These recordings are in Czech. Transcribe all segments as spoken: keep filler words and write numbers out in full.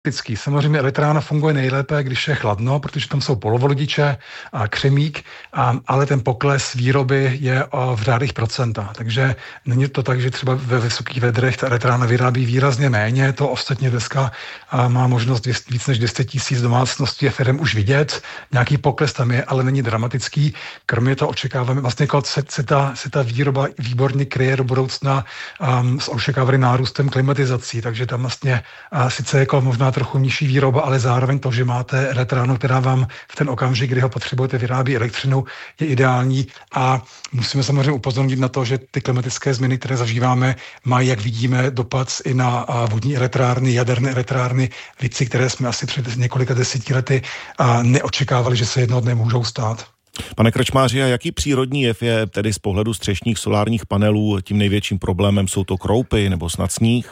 Typický. Samozřejmě elektrárna funguje nejlépe, když je chladno, protože tam jsou polovodiče a křemík, a, ale ten pokles výroby je o, v řádech procenta. Takže není to tak, že třeba ve vysokých vedrech ta elektrárna vyrábí výrazně méně. To ostatně dneska a, má možnost víc než deset tisíc domácností a firem už vidět. Nějaký pokles tam je, ale není dramatický. Kromě toho očekáváme, vlastně jako se, se, ta, se ta výroba výborně kryje do budoucna um, s očekávaným nárůstem klimatizací. Takže tam vlastně a, sice jako možná trochu nižší výroba, ale zároveň to, že máte elektrárnu, která vám v ten okamžik, kdy ho potřebujete, vyrábí elektřinu, je ideální. A musíme samozřejmě upozornit na to, že ty klimatické změny, které zažíváme, mají, jak vidíme, dopad i na vodní elektrárny, jaderné elektrárny, věci, které jsme asi před několika deseti lety neočekávali, že se jednoho dne můžou stát. Pane Krčmáři, a jaký přírodní jev je tedy z pohledu střešních solárních panelů tím největším problémem? Jsou to kroupy nebo snad sníh?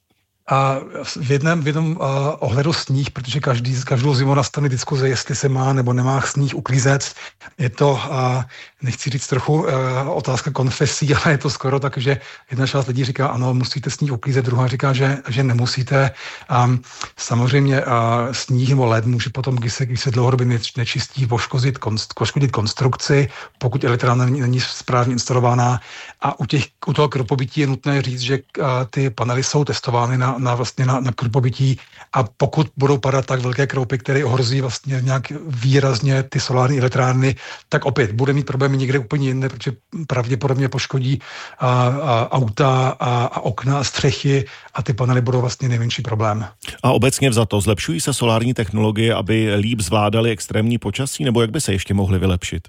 A v jednom, v jednom uh, ohledu sníh, protože každý, každou zimu nastane diskuze, jestli se má nebo nemá sníh uklízet. Je to, uh, nechci říct trochu uh, otázka konfesí, ale je to skoro tak, že jedna část lidí říká, ano, musíte sníh uklízet, druhá říká, že, že nemusíte. Um, samozřejmě uh, sníh nebo led může potom, když se, když se dlouhodobě nečistí, poškodit, konst, poškodit konstrukci, pokud elektrárna není, není správně instalovaná. A u, těch, u toho kropobytí je nutné říct, že uh, ty panely jsou testovány na na vlastně na, na kropobytí, a pokud budou padat tak velké kroupy, které ohrozí vlastně nějak výrazně ty solární elektrárny, tak opět bude mít problémy někde úplně jinde, protože pravděpodobně poškodí a, a, auta a, a okna a střechy, a ty panely budou vlastně nejmenší problém. A obecně vzato, zlepšují se solární technologie, aby líp zvládaly extrémní počasí, nebo jak by se ještě mohly vylepšit?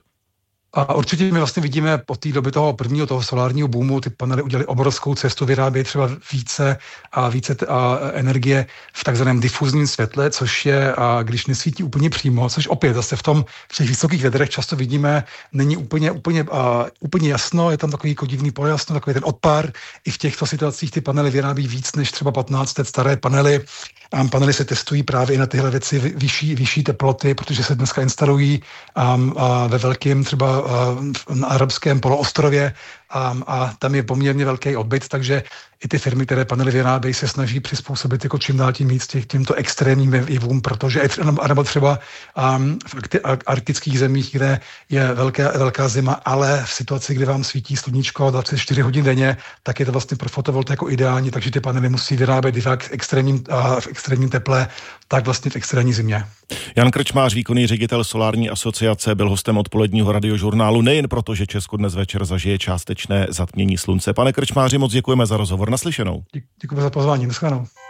A určitě my vlastně vidíme po té době toho prvního, toho solárního boomu, ty panely udělali obrovskou cestu, vyrábějí třeba více a více t- a energie v takzvaném difuzním světle, což je, a když nesvítí úplně přímo, což opět zase v tom, v těch vysokých vedrech často vidíme, není úplně, úplně, a, úplně jasno, je tam takový jako divný polojasno, takový ten odpár. I v těchto situacích ty panely vyrábí víc než třeba patnáct let staré panely. A panely se testují právě i na tyhle věci, vyšší, vyšší teploty, protože se dneska instalují um, a ve velkém třeba uh, na arabském poloostrově, um, a tam je poměrně velký odbyt, takže i ty firmy, které panely vyrábějí, se snaží přizpůsobit jako čím dál tím víc těch, těmto extrémním jevům, protože nebo třeba um, v arktických zemích, kde je velká, velká zima, ale v situaci, kdy vám svítí sluníčko dvacet čtyři hodin denně, tak je to vlastně pro fotovoltaiku ideální, takže ty panely musí vyrábět jak v extrémním, uh, v extrémním teple, tak vlastně v extrémní zimě. Jan Krčmář, výkonný ředitel Solární asociace, byl hostem odpoledního radiožurnálu, nejen proto, že Česko dnes večer zažije částečné zatmění slunce. Pane Krčmáři, moc děkujeme za rozhovor. Naslyšenou. Děkuji za pozvání. Naschledanou.